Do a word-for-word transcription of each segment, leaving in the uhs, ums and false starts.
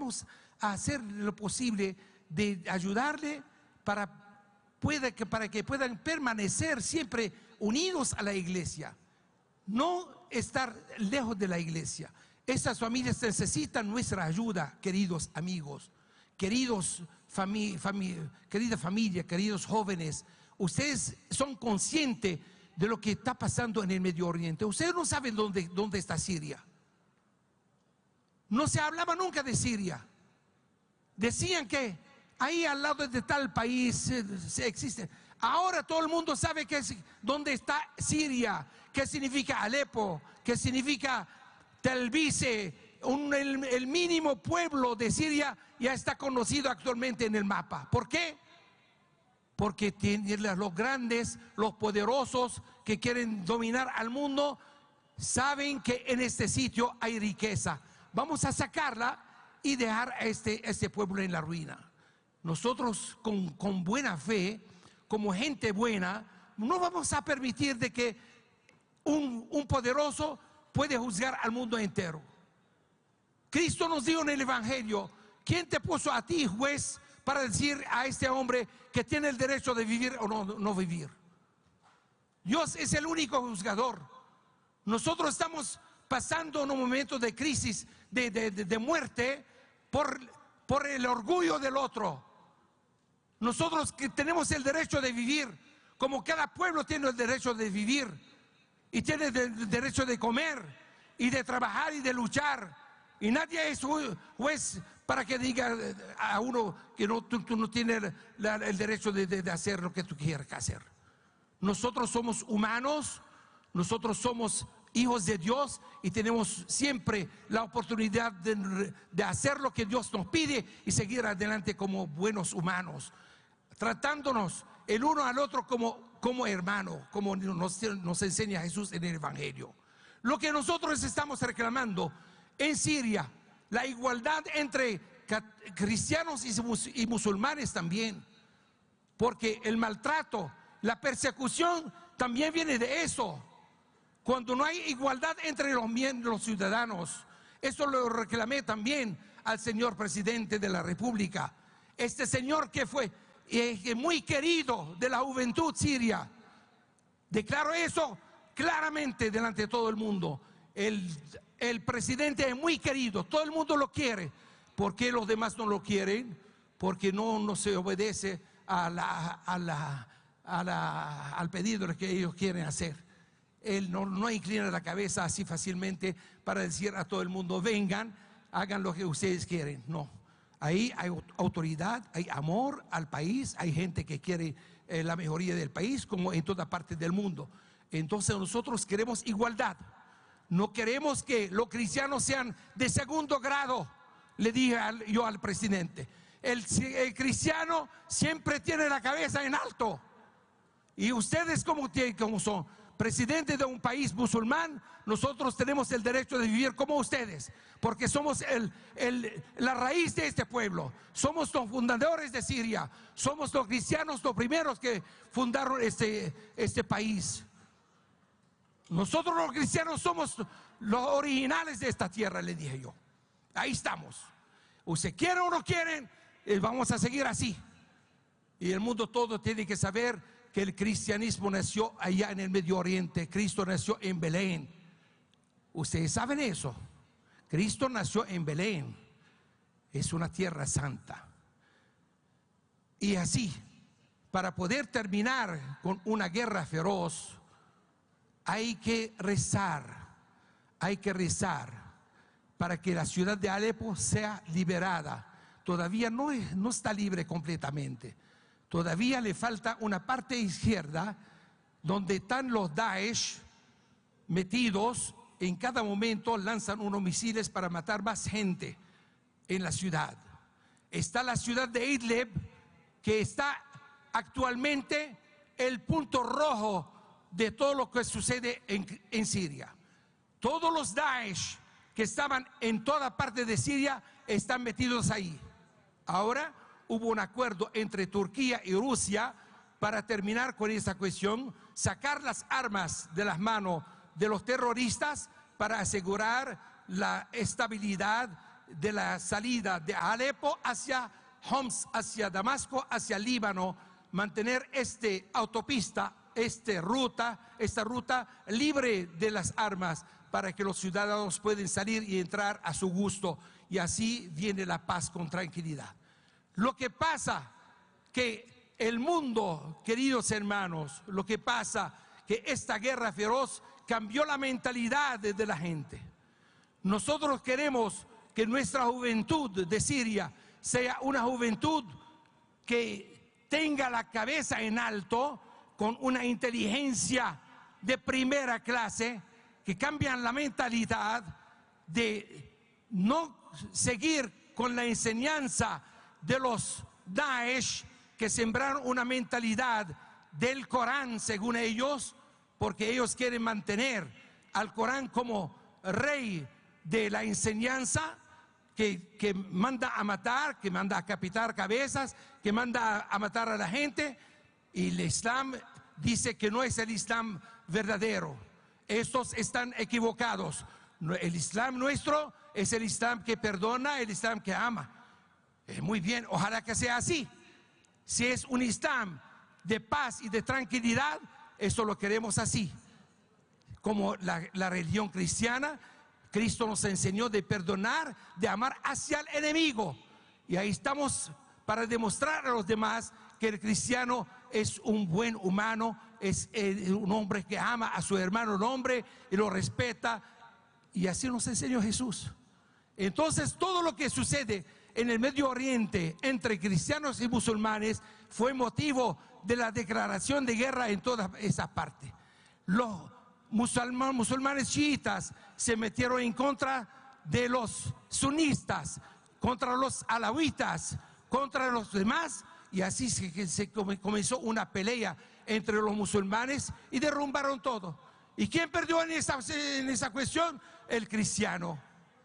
vamos a hacer lo posible de ayudarle para, pueda, que, para que puedan permanecer siempre unidos a la iglesia, no estar lejos de la iglesia. Estas familias necesitan nuestra ayuda, queridos amigos, queridos fami fami querida familia, queridos jóvenes. Ustedes son conscientes de lo que está pasando en el Medio Oriente. Ustedes no saben dónde, dónde está Siria. No se hablaba nunca de Siria. Decían que ahí al lado de tal país eh, existe. Ahora todo el mundo sabe que es, dónde está Siria, qué significa Alepo, qué significa Telbice. Un, el, el mínimo pueblo de Siria ya está conocido actualmente en el mapa. ¿Por qué? Porque tienen los grandes, los poderosos que quieren dominar al mundo, saben que en este sitio hay riqueza. Vamos a sacarla y dejar a este, este pueblo en la ruina. Nosotros con, con buena fe, como gente buena, no vamos a permitir de que un, un poderoso puede juzgar al mundo entero. Cristo nos dijo en el Evangelio: ¿quién te puso a ti, juez, para decir a este hombre que tiene el derecho de vivir o no, no vivir? Dios es el único juzgador. Nosotros estamos pasando en un momento de crisis, de, de, de, de muerte, por, por el orgullo del otro. Nosotros que tenemos el derecho de vivir, como cada pueblo tiene el derecho de vivir, y tiene el derecho de comer, y de trabajar, y de luchar. Y nadie es juez para que diga a uno que no, tú, tú no tienes la, el derecho de, de, de hacer lo que tú quieras hacer. Nosotros somos humanos, nosotros somos hijos de Dios y tenemos siempre la oportunidad de, de hacer lo que Dios nos pide y seguir adelante como buenos humanos, tratándonos el uno al otro como, como hermanos, como nos, nos enseña Jesús en el Evangelio. Lo que nosotros estamos reclamando en Siria, la igualdad entre cristianos y musulmanes también, porque el maltrato, la persecución también viene de eso. Cuando no hay igualdad entre los, los ciudadanos, eso lo reclamé también al señor presidente de la República, este señor que fue eh, muy querido de la juventud siria. Declaro eso claramente delante de todo el mundo. El, el presidente es muy querido, todo el mundo lo quiere. ¿Por qué los demás no lo quieren? Porque no, no se obedece a la, a la, a la, al pedido que ellos quieren hacer. Él no, no inclina la cabeza así fácilmente para decir a todo el mundo: vengan, hagan lo que ustedes quieren. No, ahí hay autoridad, hay amor al país, hay gente que quiere eh, la mejoría del país, como en toda parte del mundo. Entonces nosotros queremos igualdad. No queremos que los cristianos sean de segundo grado. Le dije al, yo al presidente: el, el cristiano siempre tiene la cabeza en alto. Y ustedes, como, como son presidentes de un país musulmán, nosotros tenemos el derecho de vivir como ustedes, porque somos el, el, la raíz de este pueblo. Somos los fundadores de Siria. Somos los cristianos los primeros que fundaron este, este país. Nosotros los cristianos somos los originales de esta tierra, le dije yo. Ahí estamos. Usted quiere o no quieren, vamos a seguir así. Y el mundo todo tiene que saber que el cristianismo nació allá en el Medio Oriente. Cristo nació en Belén. Ustedes saben eso. Cristo nació en Belén. Es una tierra santa. Y así, para poder terminar con una guerra feroz, hay que rezar, hay que rezar para que la ciudad de Alepo sea liberada. Todavía no, es, no está libre completamente. Todavía le falta una parte izquierda donde están los Daesh metidos. En cada momento lanzan unos misiles para matar más gente en la ciudad. Está la ciudad de Idlib, que está actualmente el punto rojo de todo lo que sucede en, en Siria. Todos los Daesh que estaban en toda parte de Siria están metidos ahí. Ahora hubo un acuerdo entre Turquía y Rusia para terminar con esta cuestión, sacar las armas de las manos de los terroristas para asegurar la estabilidad de la salida de Alepo hacia Homs, hacia Damasco, hacia Líbano, mantener esta autopista, esta ruta, esta ruta libre de las armas para que los ciudadanos puedan salir y entrar a su gusto, y así viene la paz con tranquilidad. Lo que pasa que el mundo, queridos hermanos, lo que pasa que esta guerra feroz cambió la mentalidad de la gente. Nosotros queremos que nuestra juventud de Siria sea una juventud que tenga la cabeza en alto, con una inteligencia de primera clase, que cambian la mentalidad de no seguir con la enseñanza de los Daesh, que sembraron una mentalidad del Corán según ellos, porque ellos quieren mantener al Corán como rey de la enseñanza, que, que manda a matar, que manda a capitar cabezas, que manda a, a matar a la gente. Y el Islam dice que no es el Islam verdadero. Estos están equivocados. El Islam nuestro es el Islam que perdona, el Islam que ama. Eh, muy bien, ojalá que sea así. Si es un Islam de paz y de tranquilidad, eso lo queremos así. Como la, la religión cristiana, Cristo nos enseñó de perdonar, de amar hacia el enemigo. Y ahí estamos para demostrar a los demás que el cristiano es un buen humano, es un hombre que ama a su hermano, un hombre, y lo respeta. Y así nos enseñó Jesús. Entonces, todo lo que sucede en el Medio Oriente entre cristianos y musulmanes fue motivo de la declaración de guerra en toda esa parte. Los musulmanes, musulmanes chiitas se metieron en contra de los sunistas, contra los alawitas, contra los demás, y así se, se comenzó una pelea entre los musulmanes y derrumbaron todo. ¿Y quién perdió en esa, en esa cuestión? El cristiano.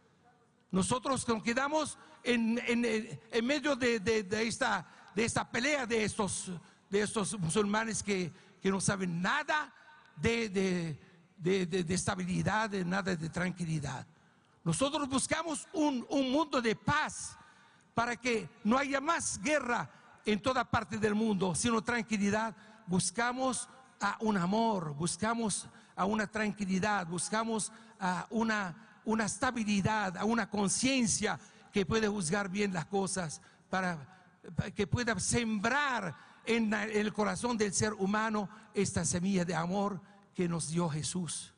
Nosotros nos quedamos en, en, en medio de, de, de, esta, de esta pelea de estos, de estos musulmanes que, que no saben nada de, de, de, de, de estabilidad, de nada de tranquilidad. Nosotros buscamos un, un mundo de paz para que no haya más guerra en toda parte del mundo, sino tranquilidad. Buscamos a un amor, buscamos a una tranquilidad, buscamos a una, una estabilidad, a una conciencia que puede juzgar bien las cosas, para, para que pueda sembrar en, en el corazón del ser humano esta semilla de amor que nos dio Jesús.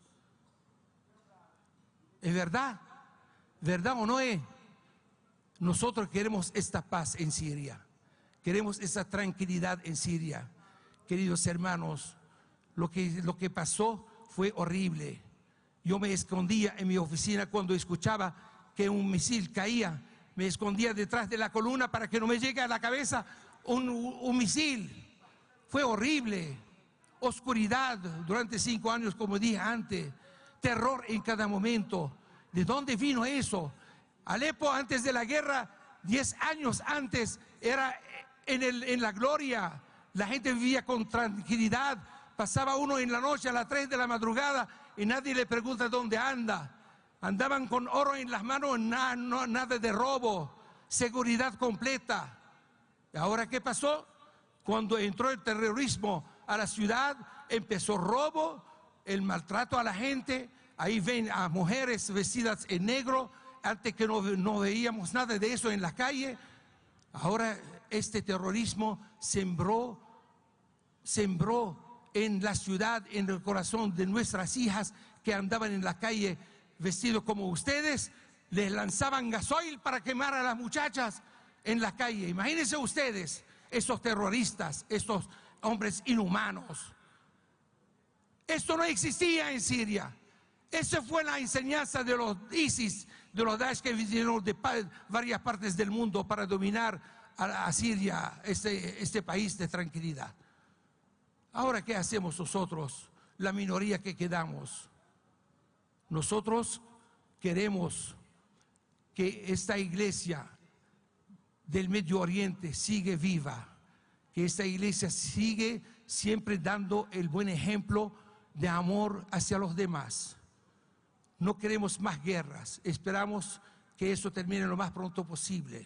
¿Es verdad? ¿Verdad o no es? Nosotros queremos esta paz en Siria, queremos esa tranquilidad en Siria. Queridos hermanos, lo que, lo que pasó fue horrible. Yo me escondía en mi oficina cuando escuchaba que un misil caía. Me escondía detrás de la columna para que no me llegue a la cabeza un, un misil. Fue horrible. Oscuridad durante cinco años, como dije antes. Terror en cada momento. ¿De dónde vino eso? Alepo, antes de la guerra, diez años antes, era en, el, en la gloria. La gente vivía con tranquilidad. Pasaba uno en la noche a las tres de la madrugada y nadie le pregunta dónde anda. Andaban con oro en las manos, nada, no, nada de robo, seguridad completa. ¿Y ahora qué pasó? Cuando entró el terrorismo a la ciudad, empezó robo, el maltrato a la gente. Ahí ven a mujeres vestidas en negro, antes que no, no veíamos nada de eso en la calle. Ahora este terrorismo sembró, sembró en la ciudad, en el corazón de nuestras hijas que andaban en la calle vestidos como ustedes. Les lanzaban gasoil para quemar a las muchachas en la calle. Imagínense ustedes, esos terroristas, estos hombres inhumanos. Esto no existía en Siria. Esa fue la enseñanza de los ISIS, de los Daesh que vinieron de varias partes del mundo para dominar a, a Siria, este, este país de tranquilidad. Ahora, ¿qué hacemos nosotros, la minoría que quedamos? Nosotros queremos que esta iglesia del Medio Oriente siga viva, que esta iglesia sigue siempre dando el buen ejemplo de amor hacia los demás. No queremos más guerras, esperamos que que eso termine lo más pronto posible.